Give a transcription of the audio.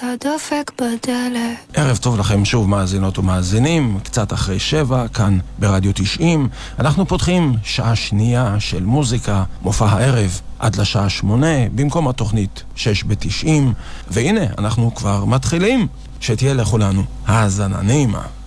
הדופק בדלת. ערב טוב לכם שוב מאזינות ומאזינים, קצת אחרי 7, כאן ברדיו 90. אנחנו פותחים שעה שנייה של מוזיקה, מופע הערב עד לשעה 8, במקום התוכנית 6 ב-90. והנה, אנחנו כבר מתחילים, שתהיה לכולנו האזנה נעימה.